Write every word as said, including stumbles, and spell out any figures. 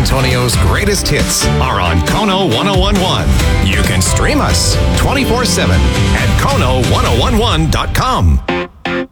Antonio's greatest hits are on Kono ten eleven. You can stream us twenty-four seven at Kono ten eleven dot com.